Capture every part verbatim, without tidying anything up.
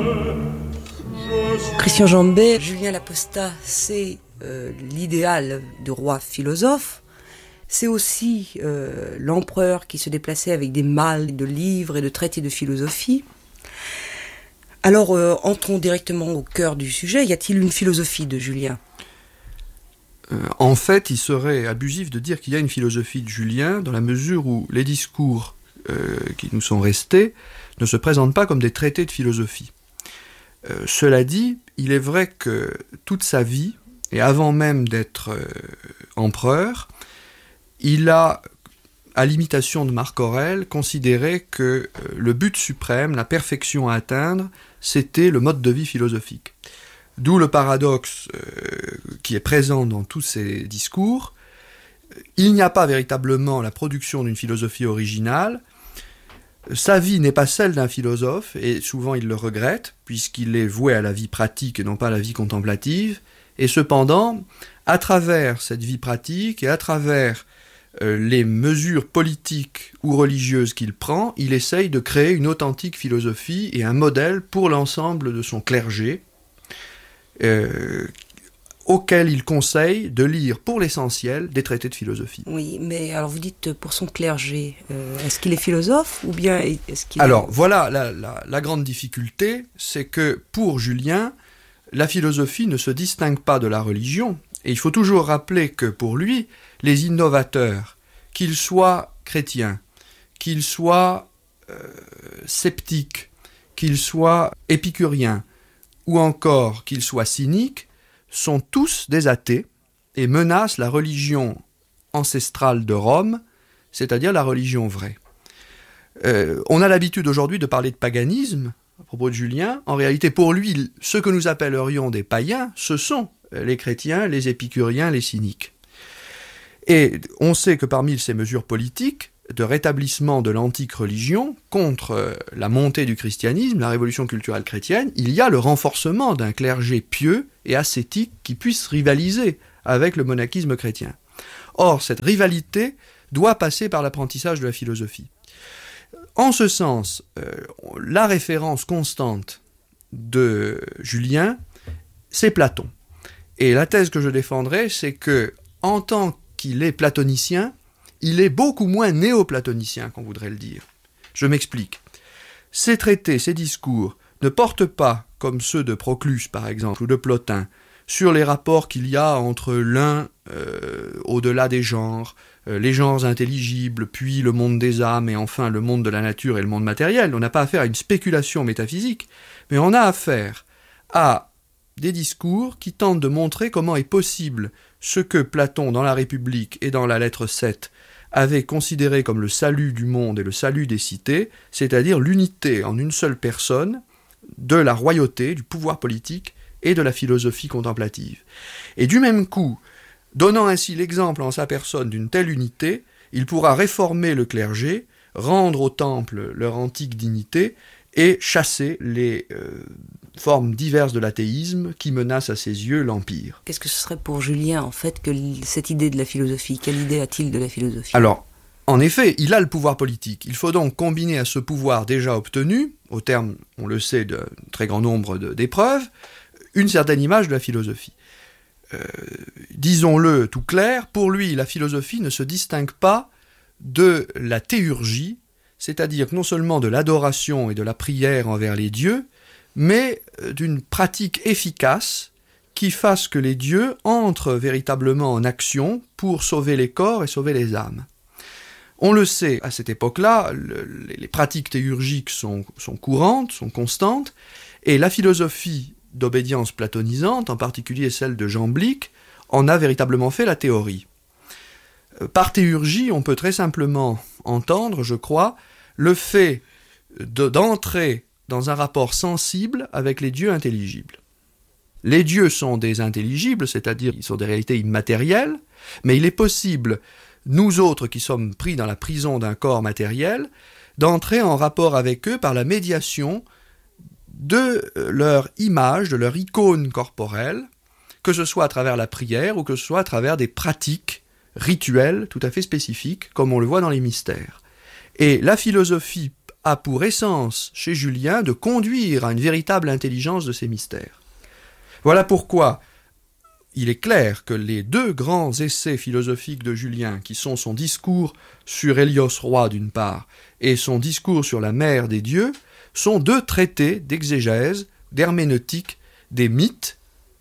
Christian Jambet, Julien l'Apostat, c'est euh, l'idéal de roi philosophe. C'est aussi euh, l'empereur qui se déplaçait avec des malles de livres et de traités de philosophie. Alors, euh, entrons directement au cœur du sujet. Y a-t-il une philosophie de Julien ? euh, En fait, il serait abusif de dire qu'il y a une philosophie de Julien, dans la mesure où les discours euh, qui nous sont restés ne se présentent pas comme des traités de philosophie. Euh, cela dit, il est vrai que toute sa vie, et avant même d'être euh, empereur, il a, à l'imitation de Marc Aurèle, considéré que euh, le but suprême, la perfection à atteindre, c'était le mode de vie philosophique. D'où le paradoxe euh, qui est présent dans tous ses discours. Il n'y a pas véritablement la production d'une philosophie originale. Sa vie n'est pas celle d'un philosophe, et souvent il le regrette, puisqu'il est voué à la vie pratique et non pas à la vie contemplative. Et cependant, à travers cette vie pratique et à travers euh, les mesures politiques ou religieuses qu'il prend, il essaye de créer une authentique philosophie et un modèle pour l'ensemble de son clergé, euh, auquel il conseille de lire pour l'essentiel des traités de philosophie. Oui, mais alors vous dites pour son clergé, euh, est-ce qu'il est philosophe ou bien est-ce qu'il Alors est... voilà, la, la, la grande difficulté, c'est que pour Julien, la philosophie ne se distingue pas de la religion, et il faut toujours rappeler que pour lui, les innovateurs, qu'ils soient chrétiens, qu'ils soient euh, sceptiques, qu'ils soient épicuriens, ou encore qu'ils soient cyniques, sont tous des athées et menacent la religion ancestrale de Rome, c'est-à-dire la religion vraie. Euh, on a l'habitude aujourd'hui de parler de paganisme à propos de Julien. En réalité, pour lui, ce que nous appellerions des païens, ce sont les chrétiens, les épicuriens, les cyniques. Et on sait que parmi ces mesures politiques de rétablissement de l'antique religion contre la montée du christianisme, la révolution culturelle chrétienne, il y a le renforcement d'un clergé pieux et ascétique qui puisse rivaliser avec le monachisme chrétien. Or, cette rivalité doit passer par l'apprentissage de la philosophie. En ce sens, euh, la référence constante de Julien, c'est Platon. Et la thèse que je défendrai, c'est que, en tant qu'il est platonicien, il est beaucoup moins néo-platonicien qu'on voudrait le dire. Je m'explique. Ces traités, ces discours, ne portent pas, comme ceux de Proclus par exemple, ou de Plotin, sur les rapports qu'il y a entre l'un euh, au-delà des genres, euh, les genres intelligibles, puis le monde des âmes, et enfin le monde de la nature et le monde matériel. On n'a pas affaire à une spéculation métaphysique, mais on a affaire à des discours qui tentent de montrer comment est possible ce que Platon, dans la République et dans la lettre sept, avait considéré comme le salut du monde et le salut des cités, c'est-à-dire l'unité en une seule personne de la royauté, du pouvoir politique et de la philosophie contemplative. Et du même coup, donnant ainsi l'exemple en sa personne d'une telle unité, il pourra réformer le clergé, rendre aux temples leur antique dignité et chasser les euh, formes diverses de l'athéisme qui menacent à ses yeux l'Empire. Qu'est-ce que ce serait pour Julien, en fait, que cette idée de la philosophie ? Quelle idée a-t-il de la philosophie ? Alors, en effet, il a le pouvoir politique. Il faut donc combiner à ce pouvoir déjà obtenu, au terme, on le sait, d'un très grand nombre de, d'épreuves, une certaine image de la philosophie. Euh, disons-le tout clair, pour lui, la philosophie ne se distingue pas de la théurgie, c'est-à-dire non seulement de l'adoration et de la prière envers les dieux, mais d'une pratique efficace qui fasse que les dieux entrent véritablement en action pour sauver les corps et sauver les âmes. On le sait, à cette époque-là, le, les pratiques théurgiques sont, sont courantes, sont constantes, et la philosophie d'obédience platonisante, en particulier celle de Jamblique, en a véritablement fait la théorie. Par théurgie, on peut très simplement entendre, je crois, le fait de, d'entrer dans un rapport sensible avec les dieux intelligibles. Les dieux sont des intelligibles, c'est-à-dire ils sont des réalités immatérielles, mais il est possible, nous autres qui sommes pris dans la prison d'un corps matériel, d'entrer en rapport avec eux par la médiation de leur image, de leur icône corporelle, que ce soit à travers la prière ou que ce soit à travers des pratiques rituelles tout à fait spécifiques, comme on le voit dans les mystères. Et la philosophie a pour essence chez Julien de conduire à une véritable intelligence de ces mystères. Voilà pourquoi il est clair que les deux grands essais philosophiques de Julien, qui sont son discours sur Hélios roi d'une part, et son discours sur la mère des dieux, sont deux traités d'exégèse, d'herméneutique des mythes,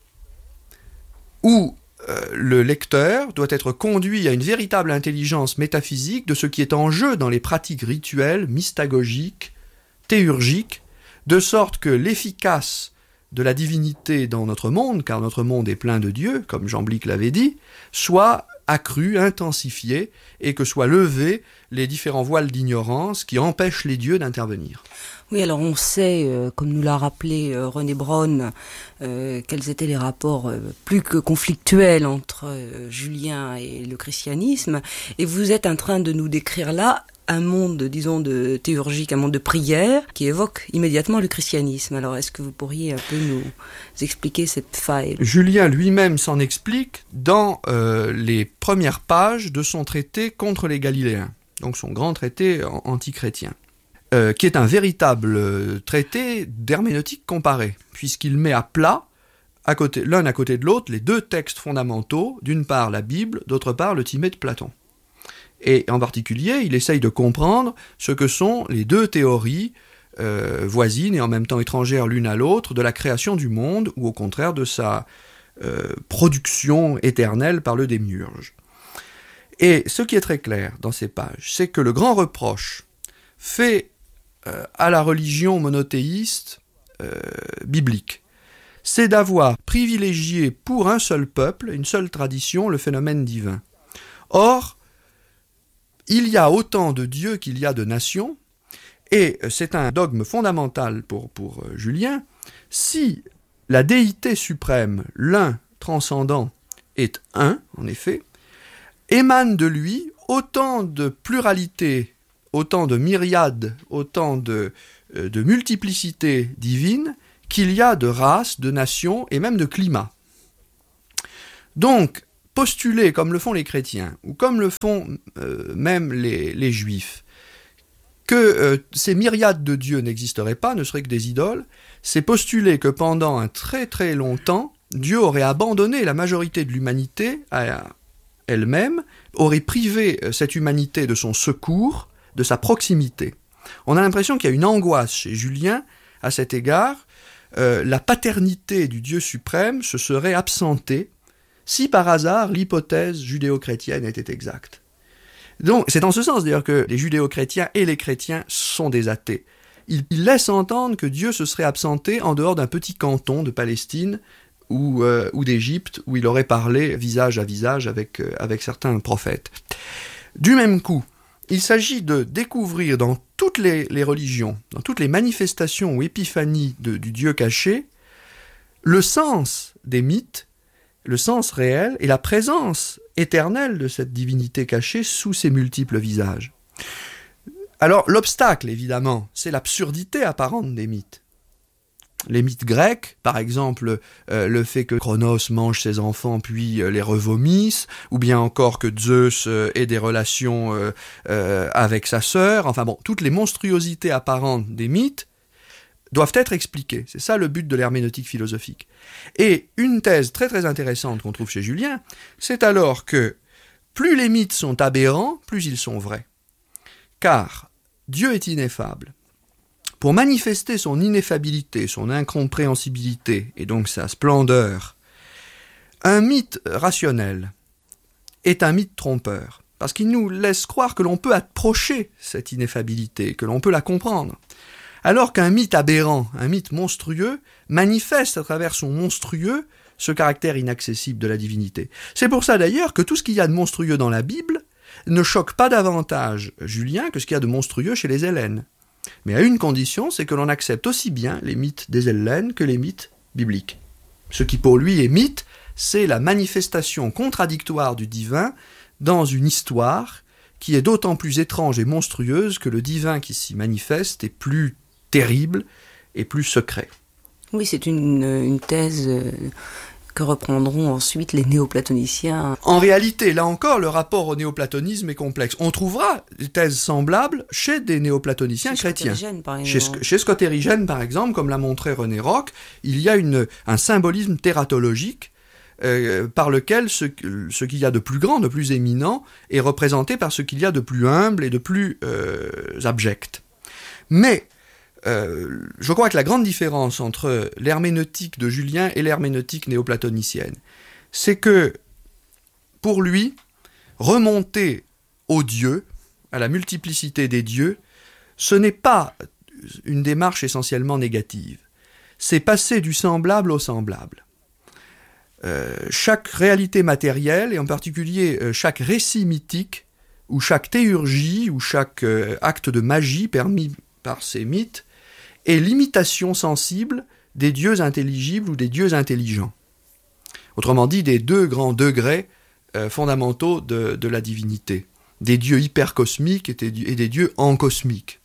où euh, le lecteur doit être conduit à une véritable intelligence métaphysique de ce qui est en jeu dans les pratiques rituelles, mystagogiques, théurgiques, de sorte que l'efficace de la divinité dans notre monde, car notre monde est plein de dieux, comme Jean Blic l'avait dit, soit accrue, intensifiée, et que soient levés les différents voiles d'ignorance qui empêchent les dieux d'intervenir. Oui, alors on sait, euh, comme nous l'a rappelé euh, René Braun, euh, quels étaient les rapports euh, plus que conflictuels entre euh, Julien et le christianisme, et vous êtes en train de nous décrire là un monde, disons, de théurgique, un monde de prière, qui évoque immédiatement le christianisme. Alors, est-ce que vous pourriez un peu nous expliquer cette faille ? Julien lui-même s'en explique dans euh, les premières pages de son traité contre les Galiléens, donc son grand traité antichrétien, euh, qui est un véritable traité d'herméneutique comparée, puisqu'il met à plat, à côté, l'un à côté de l'autre, les deux textes fondamentaux, d'une part la Bible, d'autre part le Timée de Platon. Et en particulier, il essaye de comprendre ce que sont les deux théories euh, voisines et en même temps étrangères l'une à l'autre de la création du monde, ou au contraire de sa euh, production éternelle par le démiurge. Et ce qui est très clair dans ces pages, c'est que le grand reproche fait euh, à la religion monothéiste euh, biblique, c'est d'avoir privilégié pour un seul peuple, une seule tradition, le phénomène divin. Or, il y a autant de dieux qu'il y a de nations, et c'est un dogme fondamental pour, pour Julien. Si la déité suprême, l'un transcendant, est un, en effet, émane de lui autant de pluralité, autant de myriades, autant de, de multiplicité divine qu'il y a de races, de nations et même de climats. Donc, postuler, comme le font les chrétiens, ou comme le font euh, même les, les juifs, que euh, ces myriades de dieux n'existeraient pas, ne seraient que des idoles, c'est postuler que pendant un très très long temps, Dieu aurait abandonné la majorité de l'humanité à elle-même, aurait privé cette humanité de son secours, de sa proximité. On a l'impression qu'il y a une angoisse chez Julien à cet égard. Euh, la paternité du Dieu suprême se serait absentée si par hasard l'hypothèse judéo-chrétienne était exacte. Donc, c'est en ce sens d'ailleurs que les judéo-chrétiens et les chrétiens sont des athées. Ils, ils laissent entendre que Dieu se serait absenté en dehors d'un petit canton de Palestine ou, euh, ou d'Égypte, où il aurait parlé visage à visage avec, euh, avec certains prophètes. Du même coup, il s'agit de découvrir dans toutes les, les religions, dans toutes les manifestations ou épiphanies de, du Dieu caché, le sens des mythes, le sens réel et la présence éternelle de cette divinité cachée sous ses multiples visages. Alors, l'obstacle, évidemment, c'est l'absurdité apparente des mythes. Les mythes grecs, par exemple, euh, le fait que Cronos mange ses enfants puis euh, les revomisse, ou bien encore que Zeus euh, ait des relations euh, euh, avec sa sœur, enfin bon, toutes les monstruosités apparentes des mythes doivent être expliquées. C'est ça le but de l'herméneutique philosophique. Et une thèse très très intéressante qu'on trouve chez Julien, c'est alors que plus les mythes sont aberrants, plus ils sont vrais. Car Dieu est ineffable. Pour manifester son ineffabilité, son incompréhensibilité, et donc sa splendeur, un mythe rationnel est un mythe trompeur, parce qu'il nous laisse croire que l'on peut approcher cette ineffabilité, que l'on peut la comprendre. Alors qu'un mythe aberrant, un mythe monstrueux, manifeste à travers son monstrueux ce caractère inaccessible de la divinité. C'est pour ça d'ailleurs que tout ce qu'il y a de monstrueux dans la Bible ne choque pas davantage Julien que ce qu'il y a de monstrueux chez les Hellènes. Mais à une condition, c'est que l'on accepte aussi bien les mythes des Hellènes que les mythes bibliques. Ce qui pour lui est mythe, c'est la manifestation contradictoire du divin dans une histoire qui est d'autant plus étrange et monstrueuse que le divin qui s'y manifeste est plus terrible et plus secret. Oui, c'est une, une thèse que reprendront ensuite les néoplatoniciens. En réalité, là encore, le rapport au néoplatonisme est complexe. On trouvera des thèses semblables chez des néoplatoniciens chez chrétiens. Scott Erigen, par Chez, exemple. chez Scott Erigen, par exemple, comme l'a montré René Roch, il y a une, un symbolisme tératologique euh, par lequel ce, ce qu'il y a de plus grand, de plus éminent, est représenté par ce qu'il y a de plus humble et de plus euh, abject. Mais Euh, je crois que la grande différence entre l'herméneutique de Julien et l'herméneutique néoplatonicienne, c'est que, pour lui, remonter aux dieux, à la multiplicité des dieux, ce n'est pas une démarche essentiellement négative. C'est passer du semblable au semblable. Euh, chaque réalité matérielle, et en particulier euh, chaque récit mythique, ou chaque théurgie, ou chaque euh, acte de magie permis par ces mythes, est l'imitation sensible des dieux intelligibles ou des dieux intelligents. Autrement dit, des deux grands degrés euh, fondamentaux de, de la divinité. Des dieux hypercosmiques et des, et des dieux encosmiques.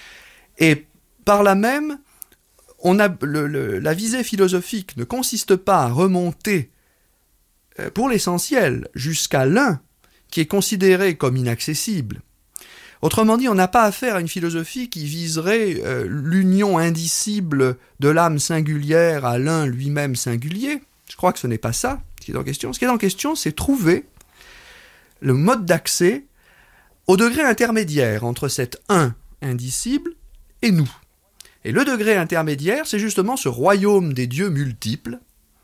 Et par là même, on a, le, le, la visée philosophique ne consiste pas à remonter, euh, pour l'essentiel, jusqu'à l'un qui est considéré comme inaccessible. Autrement dit, on n'a pas affaire à une philosophie qui viserait euh, l'union indicible de l'âme singulière à l'un lui-même singulier. Je crois que ce n'est pas ça ce qui est en question. Ce qui est en question, c'est trouver le mode d'accès au degré intermédiaire entre cet un indicible et nous. Et le degré intermédiaire, c'est justement ce royaume des dieux multiples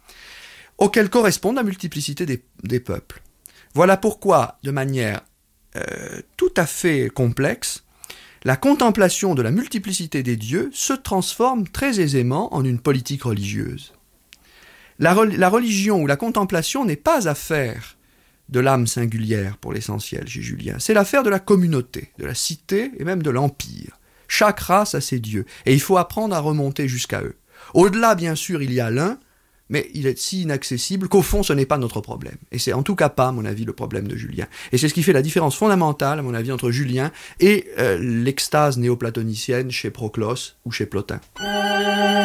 auquel correspond la multiplicité des, des peuples. Voilà pourquoi, de manière Euh, tout à fait complexe, la contemplation de la multiplicité des dieux se transforme très aisément en une politique religieuse. La, re- la religion ou la contemplation n'est pas affaire de l'âme singulière pour l'essentiel chez Julien, c'est l'affaire de la communauté, de la cité et même de l'empire. Chaque race a ses dieux, et il faut apprendre à remonter jusqu'à eux. Au-delà, bien sûr, il y a l'un, mais il est si inaccessible qu'au fond, ce n'est pas notre problème. Et c'est en tout cas pas, à mon avis, le problème de Julien. Et c'est ce qui fait la différence fondamentale, à mon avis, entre Julien et euh, l'extase néoplatonicienne chez Proclos ou chez Plotin.